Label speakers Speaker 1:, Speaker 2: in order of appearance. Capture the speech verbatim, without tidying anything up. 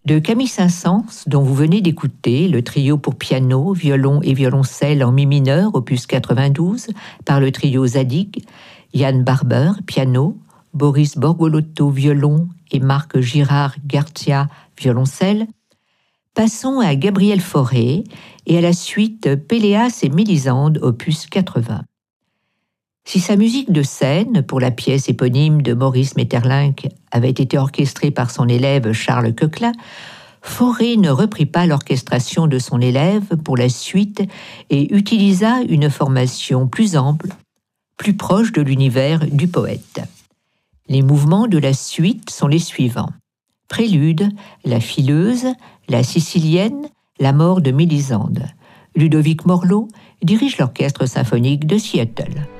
Speaker 1: De Camille Saint-Saëns, dont vous venez d'écouter le trio pour piano, violon et violoncelle en mi mineur, opus quatre-vingt-douze, par le trio Zadig, Yann Barber, piano, Boris Borgolotto, violon et Marc Girard-Garcia, violoncelle. Passons à Gabriel Fauré et à la suite Péléas et Mélisande, opus quatre-vingts. Si sa musique de scène pour la pièce éponyme de Maurice Maeterlinck avait été orchestrée par son élève Charles Coquelin, Fauré ne reprit pas l'orchestration de son élève pour la suite et utilisa une formation plus ample, plus proche de l'univers du poète. Les mouvements de la suite sont les suivants. Prélude, la fileuse, la sicilienne, la mort de Mélisande. Ludovic Morlot dirige l'orchestre symphonique de Seattle.